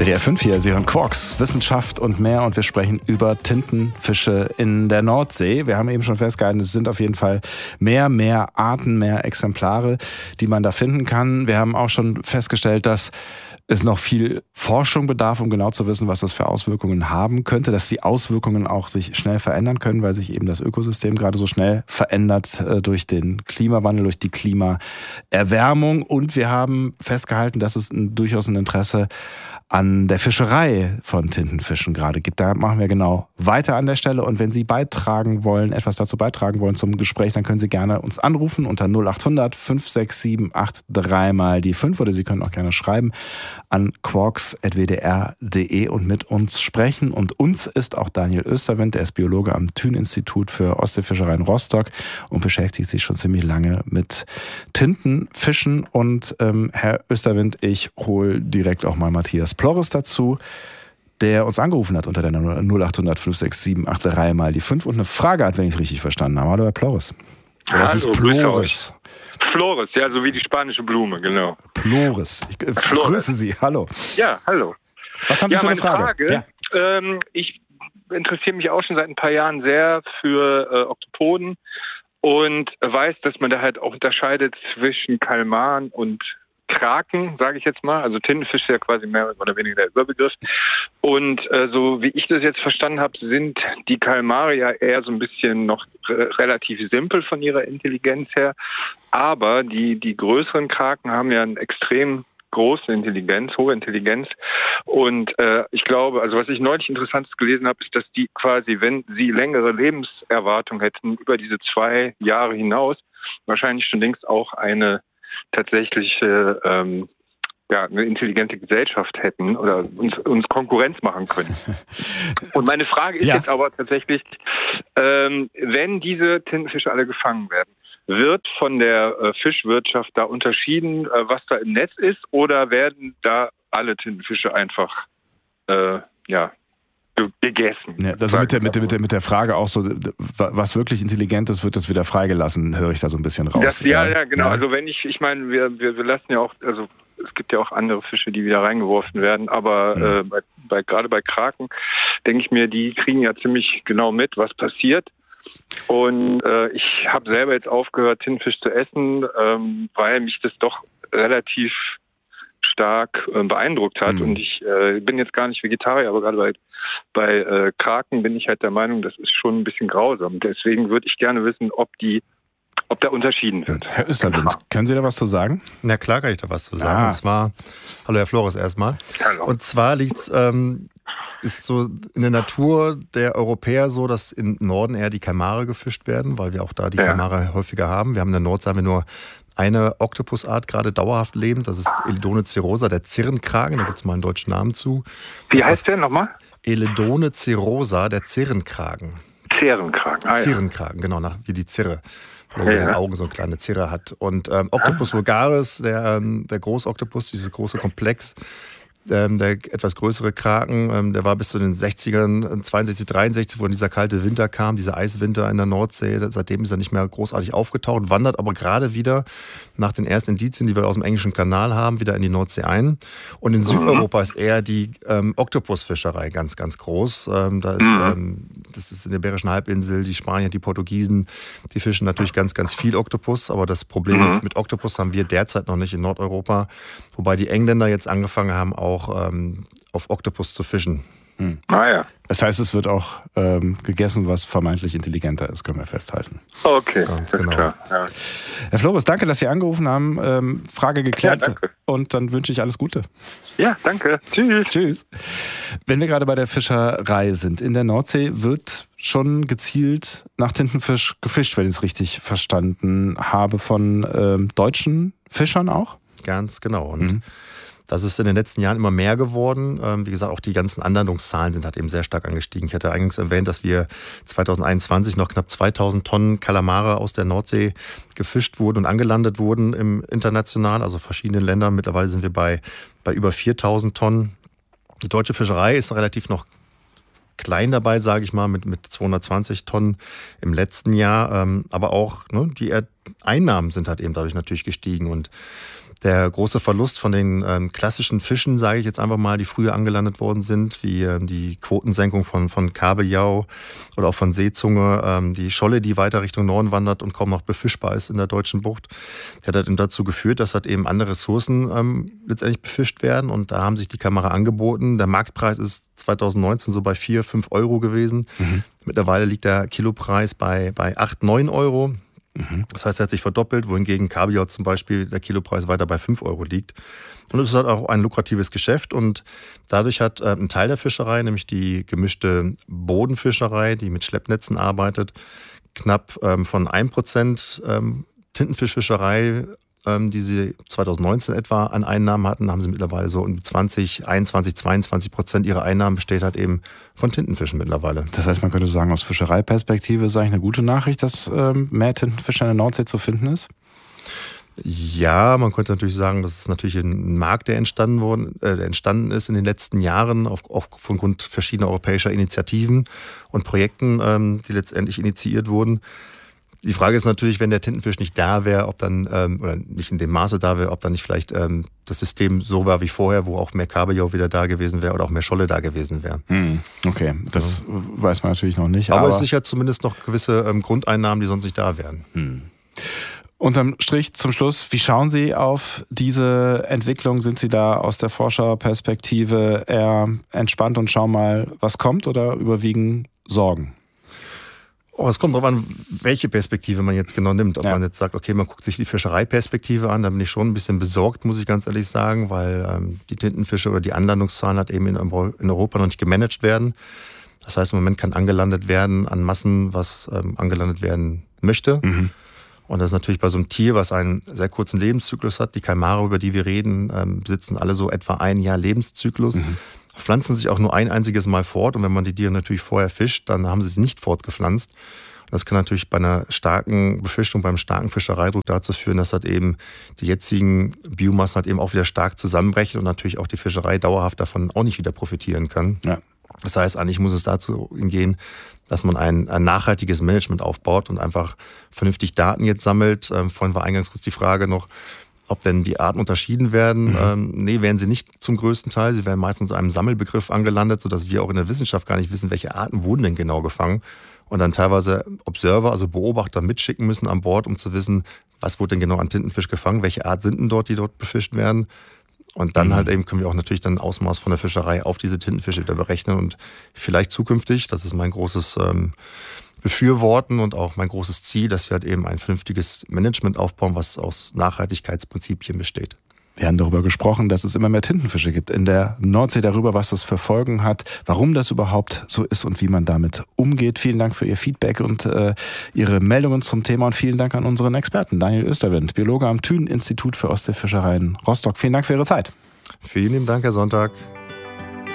WDR 5 hier, Sie hören Quarks, Wissenschaft und mehr und wir sprechen über Tintenfische in der Nordsee. Wir haben eben schon festgehalten, es sind auf jeden Fall mehr Arten, mehr Exemplare, die man da finden kann. Wir haben auch schon festgestellt, dass es noch viel Forschung bedarf, um genau zu wissen, was das für Auswirkungen haben könnte, dass die Auswirkungen auch sich schnell verändern können, weil sich eben das Ökosystem gerade so schnell verändert durch den Klimawandel, durch die Klimaerwärmung. Und wir haben festgehalten, dass es durchaus ein Interesse an der Fischerei von Tintenfischen gerade gibt. Da machen wir genau weiter an der Stelle. Und wenn Sie etwas dazu beitragen wollen zum Gespräch, dann können Sie gerne uns anrufen unter 0800 567 83 mal die 5 oder Sie können auch gerne schreiben an quarks@wdr.de und mit uns sprechen. Und uns ist auch Daniel Österwind, der ist Biologe am Thün-Institut für Ostseefischerei in Rostock und beschäftigt sich schon ziemlich lange mit Tintenfischen. Und Herr Österwind, ich hole direkt auch mal Matthias Plorres dazu, der uns angerufen hat unter der 0800 567 83 mal die 5 und eine Frage hat, wenn ich es richtig verstanden habe. Hallo, Herr Plorres. Das ist Plorres. Flores, ja, so wie die spanische Blume, genau. Plorres. Ich grüße Sie. Hallo. Ja, hallo. Was haben Sie für eine Frage? Ich interessiere mich auch schon seit ein paar Jahren sehr für Oktopoden und weiß, dass man da halt auch unterscheidet zwischen Kalmaren und Kraken, sage ich jetzt mal. Also Tintenfisch ist ja quasi mehr oder weniger der Überbegriff. Und so wie ich das jetzt verstanden habe, sind die Kalmare ja eher so ein bisschen noch relativ simpel von ihrer Intelligenz her. Aber die größeren Kraken haben ja eine extrem große Intelligenz, hohe Intelligenz. Und ich glaube, also was ich neulich Interessantes gelesen habe, ist, dass die quasi, wenn sie längere Lebenserwartung hätten, über diese 2 Jahre hinaus, wahrscheinlich schon längst auch eine tatsächliche eine intelligente Gesellschaft hätten oder uns Konkurrenz machen können. Und meine Frage ist jetzt aber tatsächlich, wenn diese Tintenfische alle gefangen werden, wird von der Fischwirtschaft da unterschieden, was da im Netz ist, oder werden da alle Tintenfische einfach gegessen? Ja, also mit der Frage auch so, was wirklich intelligent ist, wird das wieder freigelassen, höre ich da so ein bisschen raus. Ja, genau. Ja. Also wenn ich meine, wir lassen ja auch, also es gibt ja auch andere Fische, die wieder reingeworfen werden, aber gerade bei Kraken denke ich mir, die kriegen ja ziemlich genau mit, was passiert. Und ich habe selber jetzt aufgehört, Tintenfisch zu essen, weil mich das doch relativ stark beeindruckt hat. Und ich bin jetzt gar nicht Vegetarier, aber gerade bei Kraken bin ich halt der Meinung, das ist schon ein bisschen grausam. Deswegen würde ich gerne wissen, ob da unterschieden wird. Herr Österwind, können Sie da was zu sagen? Na klar kann ich da was zu sagen. Und zwar, hallo Herr Flores erstmal. Hallo. Und zwar ist so in der Natur der Europäer so, dass im Norden eher die Kalmare gefischt werden, weil wir auch da die Kalmare häufiger haben. Wir haben in der Nordsee nur eine Oktopusart gerade dauerhaft lebend, das ist Eledone cerosa, der Zirrenkragen, da gibt es mal einen deutschen Namen zu. Wie heißt der nochmal? Eledone cerosa, der Zirrenkragen. Zirrenkragen, Zirrenkragen, genau, wie die Zirre. Weil er über den Augen so eine kleine Zirre hat. Und Octopus vulgaris, der Großoktopus, dieses große Komplex, der etwas größere Kraken, der war bis zu den 60ern, 62, 63, wo dieser kalte Winter kam, dieser Eiswinter in der Nordsee. Seitdem ist er nicht mehr großartig aufgetaucht, wandert aber gerade wieder nach den ersten Indizien, die wir aus dem Englischen Kanal haben, wieder in die Nordsee ein. Und in Südeuropa ist eher die Oktopusfischerei ganz, ganz groß. Das ist in der Iberischen Halbinsel, die Spanier, die Portugiesen, die fischen natürlich ganz, ganz viel Oktopus. Aber das Problem mit Oktopus haben wir derzeit noch nicht in Nordeuropa. Wobei die Engländer jetzt angefangen haben, auch auf Oktopus zu fischen. Das heißt, es wird auch gegessen, was vermeintlich intelligenter ist, können wir festhalten. Okay, genau. Klar. Ja. Herr Flores, danke, dass Sie angerufen haben. Frage geklärt. Ja, danke. Und dann wünsche ich alles Gute. Ja, danke. Tschüss. Tschüss. Wenn wir gerade bei der Fischerei sind, in der Nordsee wird schon gezielt nach Tintenfisch gefischt, wenn ich es richtig verstanden habe, von deutschen Fischern auch? Ganz genau. Und das ist in den letzten Jahren immer mehr geworden. Wie gesagt, auch die ganzen Anlandungszahlen sind halt eben sehr stark angestiegen. Ich hatte eingangs erwähnt, dass wir 2021 noch knapp 2000 Tonnen Kalamare aus der Nordsee gefischt wurden und angelandet wurden im international, also verschiedenen Ländern. Mittlerweile sind wir bei über 4000 Tonnen. Die deutsche Fischerei ist relativ noch klein dabei, sage ich mal, mit 220 Tonnen im letzten Jahr. Aber auch die Einnahmen sind halt eben dadurch natürlich gestiegen. Und Der große Verlust von den klassischen Fischen, sage ich jetzt einfach mal, die früher angelandet worden sind, wie die Quotensenkung von Kabeljau oder auch von Seezunge, die Scholle, die weiter Richtung Norden wandert und kaum noch befischbar ist in der deutschen Bucht, der hat eben dazu geführt, dass halt eben andere Ressourcen letztendlich befischt werden. Und da haben sich die Kamera angeboten. Der Marktpreis ist 2019 so bei 4-5 Euro gewesen. Mittlerweile liegt der Kilopreis bei 8-9 Euro. Das heißt, er hat sich verdoppelt, wohingegen Kabeljau zum Beispiel der Kilopreis weiter bei 5 Euro liegt. Und es ist halt auch ein lukratives Geschäft und dadurch hat ein Teil der Fischerei, nämlich die gemischte Bodenfischerei, die mit Schleppnetzen arbeitet, knapp von 1% Tintenfischfischerei, die sie 2019 etwa an Einnahmen hatten, haben sie mittlerweile so um 22% ihrer Einnahmen besteht halt eben von Tintenfischen mittlerweile. Das heißt, man könnte sagen, aus Fischereiperspektive ist eigentlich eine gute Nachricht, dass mehr Tintenfisch in der Nordsee zu finden ist? Ja, man könnte natürlich sagen, dass es natürlich ein Markt, der entstanden ist in den letzten Jahren aufgrund verschiedener europäischer Initiativen und Projekten, die letztendlich initiiert wurden. Die Frage ist natürlich, wenn der Tintenfisch nicht da wäre, ob dann, oder nicht in dem Maße da wäre, ob dann nicht vielleicht das System so war wie vorher, wo auch mehr Kabeljau wieder da gewesen wäre oder auch mehr Scholle da gewesen wäre. Okay, das weiß man natürlich noch nicht. Aber es sichert zumindest noch gewisse Grundeinnahmen, die sonst nicht da wären. Unterm Strich zum Schluss, wie schauen Sie auf diese Entwicklung? Sind Sie da aus der Forscherperspektive eher entspannt und schauen mal, was kommt, oder überwiegen Sorgen? Es kommt darauf an, welche Perspektive man jetzt genau nimmt. Ob man jetzt sagt, okay, man guckt sich die Fischereiperspektive an, da bin ich schon ein bisschen besorgt, muss ich ganz ehrlich sagen, weil die Tintenfische oder die Anlandungszahlen halt eben in Europa noch nicht gemanagt werden. Das heißt, im Moment kann angelandet werden an Massen, was angelandet werden möchte. Und das ist natürlich bei so einem Tier, was einen sehr kurzen Lebenszyklus hat. Die Kalmare, über die wir reden, besitzen alle so etwa 1 Jahr Lebenszyklus. Pflanzen sich auch nur ein einziges Mal fort. Und wenn man die Tiere natürlich vorher fischt, dann haben sie es nicht fortgepflanzt. Und das kann natürlich bei einer starken Befischung, beim starken Fischereidruck dazu führen, dass halt eben die jetzigen Biomassen halt eben auch wieder stark zusammenbrechen und natürlich auch die Fischerei dauerhaft davon auch nicht wieder profitieren kann. Ja. Das heißt, eigentlich muss es dazu gehen, dass man ein nachhaltiges Management aufbaut und einfach vernünftig Daten jetzt sammelt. Vorhin war eingangs kurz die Frage noch, ob denn die Arten unterschieden werden. Nee, werden sie nicht zum größten Teil. Sie werden meistens unter einem Sammelbegriff angelandet, sodass wir auch in der Wissenschaft gar nicht wissen, welche Arten wurden denn genau gefangen. Und dann teilweise Observer, also Beobachter, mitschicken müssen an Bord, um zu wissen, was wurde denn genau an Tintenfisch gefangen, welche Art sind denn dort, die dort befischt werden. Und dann halt eben können wir auch natürlich dann Ausmaß von der Fischerei auf diese Tintenfische wieder berechnen und vielleicht zukünftig, das ist mein großes Befürworten und auch mein großes Ziel, dass wir halt eben ein vernünftiges Management aufbauen, was aus Nachhaltigkeitsprinzipien besteht. Wir haben darüber gesprochen, dass es immer mehr Tintenfische gibt in der Nordsee, darüber, was das für Folgen hat, warum das überhaupt so ist und wie man damit umgeht. Vielen Dank für Ihr Feedback und Ihre Meldungen zum Thema und vielen Dank an unseren Experten. Daniel Österwind, Biologe am Thünen Institut für Ostseefischerei in Rostock. Vielen Dank für Ihre Zeit. Vielen lieben Dank, Herr Sonntag.